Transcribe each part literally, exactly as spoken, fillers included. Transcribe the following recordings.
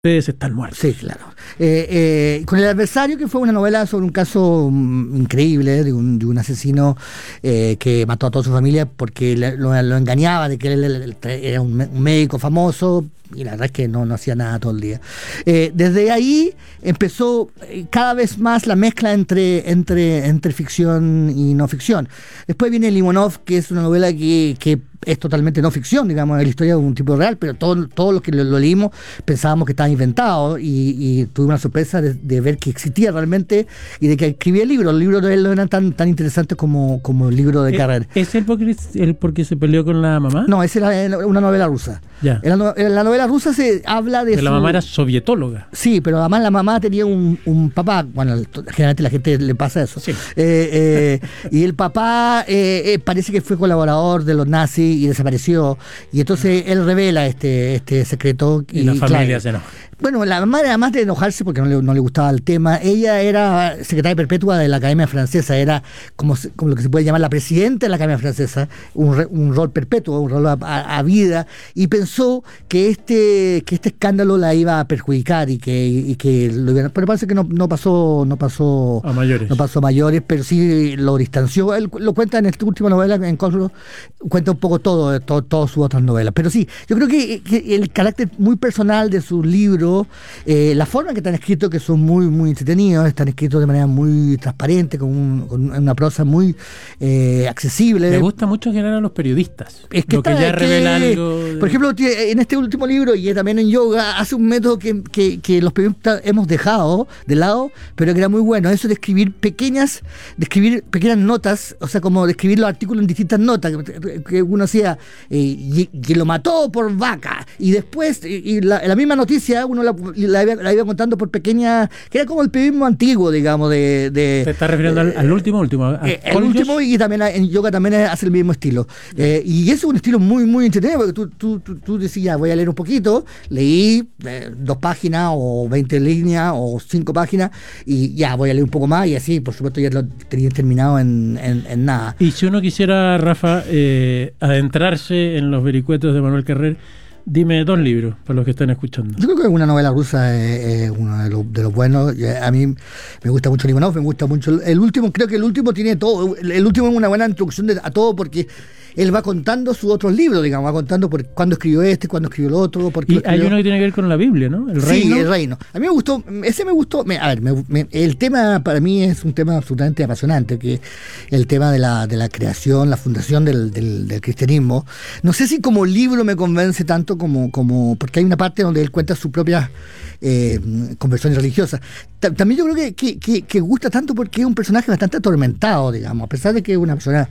ustedes están muertos. Sí, claro. Eh, eh, con El adversario, que fue una novela sobre un caso um, increíble de un, de un asesino eh, que mató a toda su familia porque le, lo, lo engañaba de que él, él, él era un, un médico famoso, y la verdad es que no, no hacía nada todo el día. Eh, desde ahí empezó eh, cada vez más la mezcla entre, entre, entre ficción y no ficción. Después viene Limonov, que es una novela que, que es totalmente no ficción, digamos, es la historia de un tipo real, pero todos todo los que lo, lo leímos pensábamos que estaba inventado, y, y tuve una sorpresa de, de ver que existía realmente y de que escribía el libro. Los libros de él no eran tan, tan interesantes como, como el libro de Carrer. ¿Es él porque, él porque se peleó con la mamá? No, esa era una novela rusa. Ya. En, la, en la novela rusa se habla de... Pero su... la mamá era sovietóloga. Sí, pero además la mamá tenía un, un papá, bueno, generalmente a la gente le pasa eso. Sí. Eh, eh, y el papá eh, eh, parece que fue colaborador de los nazis y desapareció, y entonces él revela este, este secreto. Y, y la familia claro, se enoja. Bueno, la mamá, además de enojarse porque no le, no le gustaba el tema, ella era secretaria perpetua de la Academia Francesa, era como, como lo que se puede llamar la presidenta de la Academia Francesa, un, re, un rol perpetuo, un rol a, a, a vida, y pensó que este que este escándalo la iba a perjudicar y que, y que lo iba a, pero parece que no, no pasó no pasó a mayores. No pasó a mayores, pero sí lo distanció. Él lo cuenta en esta última novela, en Cosmos, cuenta un poco todo, todo, todas sus otras novelas. Pero sí, yo creo que, que el carácter muy personal de sus libros, Eh, la forma en que están escritos, que son muy muy entretenidos, están escritos de manera muy transparente, con, un, con una prosa muy eh, accesible. Me gusta mucho en general a los periodistas. Es que, lo está, que ya es revela que, algo. De... Por ejemplo, en este último libro, y también en Yoga, hace un método que, que, que los periodistas hemos dejado de lado, pero que era muy bueno. Eso de escribir pequeñas, de escribir pequeñas notas, o sea, como de escribir los artículos en distintas notas, que, que uno hacía, eh, que lo mató por vaca, y después, y, y la, la misma noticia, uno la, la, iba, la iba contando por pequeñas, que era como el periodismo antiguo, digamos, de... de ¿Te estás refiriendo eh, al, al último último? A eh, el último, y también en Yoga también hace el mismo estilo. Eh, y eso es un estilo muy, muy entretenido, porque tú, tú, tú, tú decías, voy a leer un poquito, leí eh, dos páginas, o veinte líneas, o cinco páginas, y ya, voy a leer un poco más, y así, por supuesto, ya lo tenías terminado en, en, en nada. Y si uno quisiera, Rafa, eh, adentrarse en los vericuetos de Manuel Carrer, dime dos libros para los que están escuchando. Yo creo que una novela rusa es, es uno de los, de los buenos. A mí me gusta mucho Limonov, me gusta mucho el último. Creo que el último tiene todo. El último es una buena introducción de, a todo, porque él va contando sus otros libros, digamos, va contando por cuándo escribió este, cuándo escribió el otro. Y lo hay uno que tiene que ver con la Biblia, ¿no? El reino. Sí, el reino. A mí me gustó, ese me gustó. Me, a ver, me, me, el tema para mí es un tema absolutamente apasionante, que el tema de la, de la creación, la fundación del, del, del cristianismo. No sé si como libro me convence tanto como, como porque hay una parte donde él cuenta sus propias eh, conversiones religiosas. También yo creo que, que, que, que gusta tanto porque es un personaje bastante atormentado, digamos, a pesar de que es una persona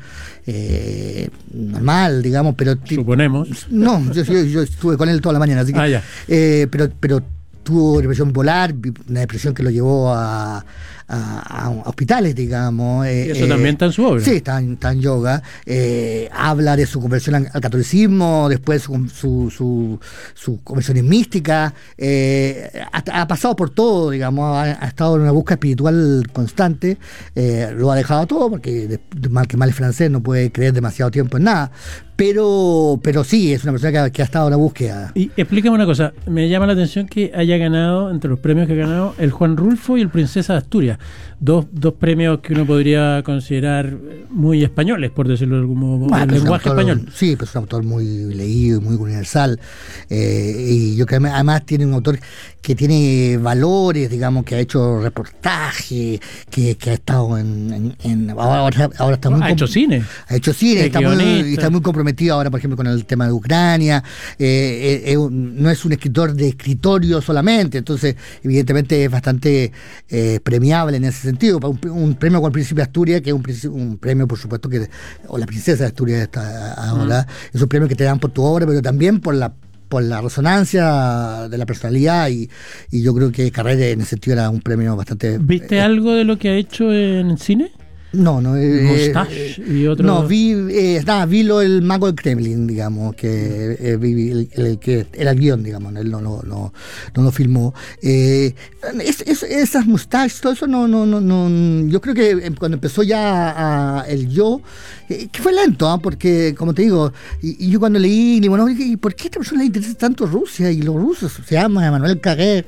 eh, normal, digamos, pero... Suponemos. No, yo, yo, yo estuve con él toda la mañana, así que... Ah, ya. Eh, pero, pero tuvo depresión bipolar, una depresión que lo llevó a, a, a hospitales, digamos. Eh, ¿Y eso eh, también está en su obra? Sí, está en, está en Yoga. Eh, habla de su conversión al, al catolicismo, después su, su, su, su conversión en mística. Eh, ha, ha pasado por todo, digamos, ha, ha estado en una búsqueda espiritual constante. Eh, lo ha dejado todo, porque de, de mal que mal es francés, no puede creer demasiado tiempo en nada. Pero, pero sí, es una persona que ha, que ha estado en la búsqueda. Y explícame una cosa, me llama la atención que haya ganado, entre los premios que ha ganado, el Juan Rulfo y el Princesa de Asturias. Dos, dos premios que uno podría considerar muy españoles, por decirlo de algún modo, bueno, el lenguaje autor, español. Sí, pero es un autor muy leído y muy universal. Eh, y yo creo que además tiene un autor que tiene valores, digamos, que ha hecho reportaje, que, que ha estado en... en, en ahora, ahora está muy... Ha hecho cine. Ha hecho cine, está muy, está muy comprometido ahora, por ejemplo, con el tema de Ucrania. Eh, eh, eh, no es un escritor de escritorio solamente, entonces evidentemente es bastante eh, premiable en ese sentido. Un, un premio con el Príncipe de Asturias, que es un, un premio, por supuesto, que o la Princesa de Asturias está ahora, mm. es un premio que te dan por tu obra, pero también por la por la resonancia de la personalidad, y, y yo creo que Carrer en ese sentido era un premio bastante... ¿Viste eh, algo de lo que ha hecho en cine? No, no. Eh, Mustache y otro. No, vi, eh, nada, vi lo el mago del Kremlin, digamos, que eh, vi el, el, el que era el guión, digamos, él no, no, no, no lo filmó. Eh, es, es, esas mustaches, todo eso, no, no, no, no. Yo creo que cuando empezó ya a, el yo, eh, que fue lento, ¿eh? Porque, como te digo, y, y yo cuando leí, bueno, dije, ¿por qué a esta persona le interesa tanto Rusia? Y los rusos se llaman Emmanuel Carrère,